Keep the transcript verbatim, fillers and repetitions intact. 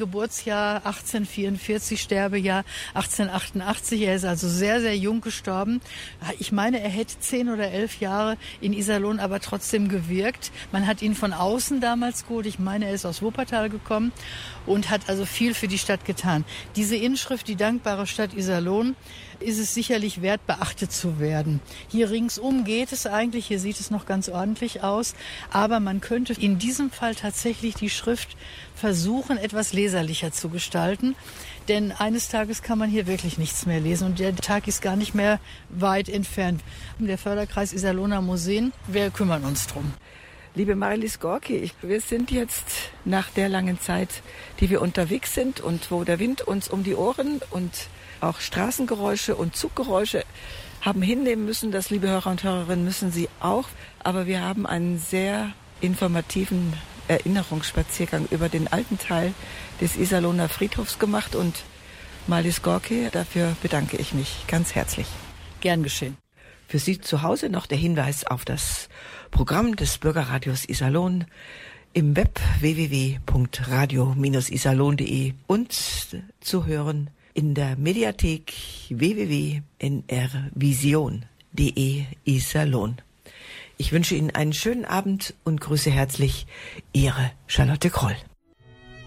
Geburtsjahr achtzehnhundertvierundvierzig, Sterbejahr achtzehnhundertachtundachtzig. Er ist also sehr, sehr jung gestorben. Ich meine, er hätte zehn oder elf Jahre in Iserlohn aber trotzdem gewirkt. Man hat ihn von außen damals geholt. Ich meine, er ist aus Wuppertal gekommen und hat also viel für die Stadt getan. Diese Inschrift, die dankbare Stadt Iserlohn, ist es sicherlich wert, beachtet zu werden. Hier ringsum geht es eigentlich, hier sieht es noch ganz ordentlich aus, aber man könnte in diesem Fall tatsächlich die Schrift versuchen, etwas leserlicher zu gestalten, denn eines Tages kann man hier wirklich nichts mehr lesen und der Tag ist gar nicht mehr weit entfernt. Der Förderkreis Iserlohner Museen, wir kümmern uns drum. Liebe Marilis Gorki, wir sind jetzt nach der langen Zeit, die wir unterwegs sind und wo der Wind uns um die Ohren und auch Straßengeräusche und Zuggeräusche haben hinnehmen müssen. Das, liebe Hörer und Hörerinnen, müssen Sie auch. Aber wir haben einen sehr informativen Erinnerungsspaziergang über den alten Teil des Iserlohner Friedhofs gemacht. Und Marilis Gorki, dafür bedanke ich mich ganz herzlich. Gern geschehen. Für Sie zu Hause noch der Hinweis auf das Programm des Bürgerradios Iserlohn im Web w w w punkt radio Bindestrich iserlohn punkt de und zu hören in der Mediathek w w w punkt n r vision punkt de Iserlohn. Ich wünsche Ihnen einen schönen Abend und grüße herzlich Ihre Charlotte Kroll.